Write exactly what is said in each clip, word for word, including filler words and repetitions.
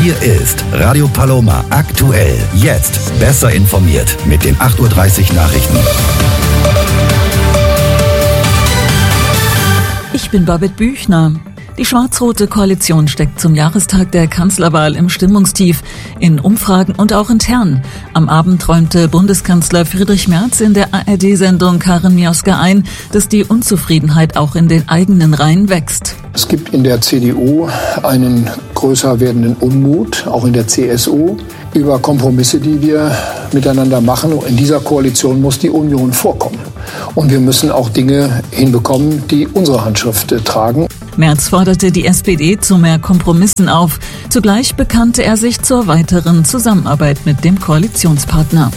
Hier ist Radio Paloma aktuell. Jetzt besser informiert mit den acht Uhr dreißig Nachrichten. Ich bin Babette Büchner. Die schwarz-rote Koalition steckt zum Jahrestag der Kanzlerwahl im Stimmungstief, in Umfragen und auch intern. Am Abend räumte Bundeskanzler Friedrich Merz in der A R D-Sendung Karin Mioska ein, dass die Unzufriedenheit auch in den eigenen Reihen wächst. Es gibt in der C D U einen größer werdenden Unmut, auch in der C S U, über Kompromisse, die wir miteinander machen. Und in dieser Koalition muss die Union vorkommen. Und wir müssen auch Dinge hinbekommen, die unsere Handschrift tragen. Merz forderte die S P D zu mehr Kompromissen auf. Zugleich bekannte er sich zur weiteren Zusammenarbeit mit dem Koalitionspartner.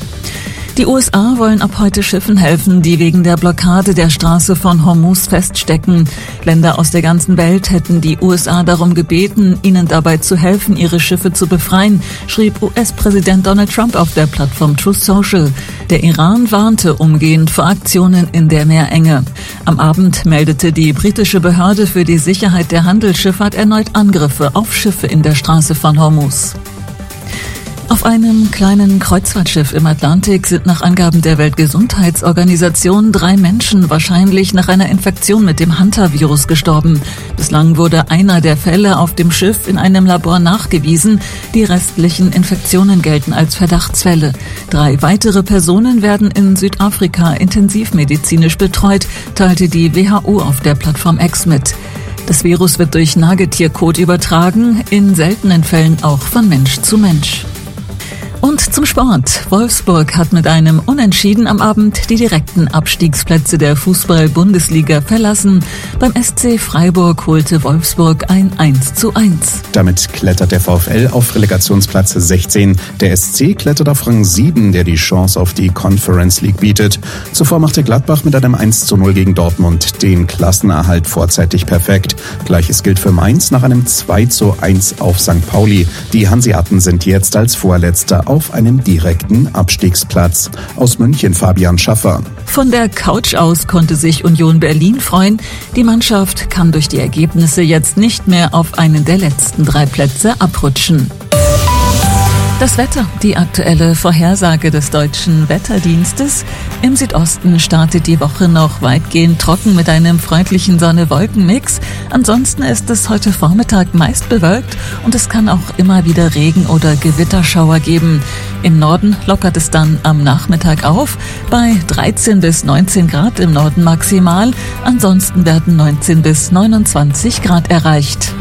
Die U S A wollen ab heute Schiffen helfen, die wegen der Blockade der Straße von Hormuz feststecken. Länder aus der ganzen Welt hätten die U S A darum gebeten, ihnen dabei zu helfen, ihre Schiffe zu befreien, schrieb U S-Präsident Donald Trump auf der Plattform Truth Social. Der Iran warnte umgehend vor Aktionen in der Meerenge. Am Abend meldete die britische Behörde für die Sicherheit der Handelsschifffahrt erneut Angriffe auf Schiffe in der Straße von Hormuz. Auf einem kleinen Kreuzfahrtschiff im Atlantik sind nach Angaben der Weltgesundheitsorganisation drei Menschen wahrscheinlich nach einer Infektion mit dem Hanta-Virus gestorben. Bislang wurde einer der Fälle auf dem Schiff in einem Labor nachgewiesen. Die restlichen Infektionen gelten als Verdachtsfälle. Drei weitere Personen werden in Südafrika intensivmedizinisch betreut, teilte die W H O auf der Plattform X mit. Das Virus wird durch Nagetierkot übertragen, in seltenen Fällen auch von Mensch zu Mensch. Und zum Sport. Wolfsburg hat mit einem Unentschieden am Abend die direkten Abstiegsplätze der Fußball-Bundesliga verlassen. Beim S C Freiburg holte Wolfsburg ein eins zu eins. Damit klettert der VfL auf Relegationsplatz sechzehn. Der S C klettert auf Rang sieben, der die Chance auf die Conference League bietet. Zuvor machte Gladbach mit einem eins zu null gegen Dortmund den Klassenerhalt vorzeitig perfekt. Gleiches gilt für Mainz nach einem zwei zu eins auf Sankt Pauli. Die Hanseaten sind jetzt als Vorletzter auf einem direkten Abstiegsplatz. Aus München Fabian Schaffer. Von der Couch aus konnte sich Union Berlin freuen. Die Mannschaft kann durch die Ergebnisse jetzt nicht mehr auf einen der letzten drei Plätze abrutschen. Das Wetter, die aktuelle Vorhersage des Deutschen Wetterdienstes. Im Südosten startet die Woche noch weitgehend trocken mit einem freundlichen Sonne-Wolken-Mix. Ansonsten ist es heute Vormittag meist bewölkt und es kann auch immer wieder Regen- oder Gewitterschauer geben. Im Norden lockert es dann am Nachmittag auf, bei dreizehn bis neunzehn Grad im Norden maximal. Ansonsten werden neunzehn bis neunundzwanzig Grad erreicht.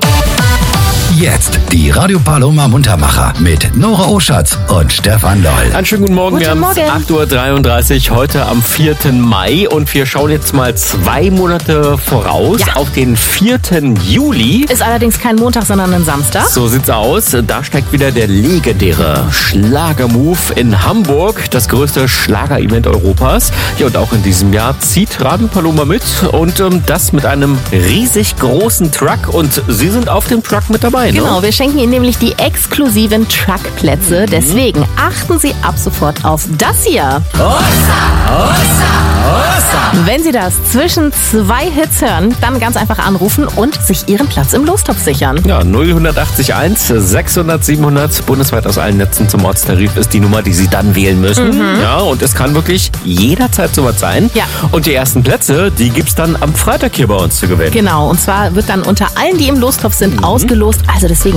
Jetzt die Radio Paloma Muntermacher mit Nora Oschatz und Stefan Doll. Einen schönen guten Morgen. Guten wir haben Morgen. acht Uhr dreiunddreißig heute am vierten Mai und wir schauen jetzt mal zwei Monate voraus Ja. auf den vierten Juli. Ist allerdings kein Montag, sondern ein Samstag. So sieht's aus. Da steckt wieder der legendäre Schlagermove in Hamburg, das größte Schlager-Event Europas. Ja, und auch in diesem Jahr zieht Radio Paloma mit und ähm, das mit einem riesig großen Truck und Sie sind auf dem Truck mit dabei. Genau, Ne? wir schenken Ihnen nämlich die exklusiven Truckplätze. Deswegen achten Sie ab sofort auf das hier. Wenn Sie das zwischen zwei Hits hören, dann ganz einfach anrufen und sich Ihren Platz im Lostopf sichern. Ja, null acht eins sechshundert siebenhundert bundesweit aus allen Netzen zum Ortstarif ist die Nummer, die Sie dann wählen müssen. Mhm. Ja, und es kann wirklich jederzeit sowas sein. Ja. Und die ersten Plätze, die gibt's dann am Freitag hier bei uns zu gewinnen. Genau, und zwar wird dann unter allen, die im Lostopf sind, ausgelost. Also deswegen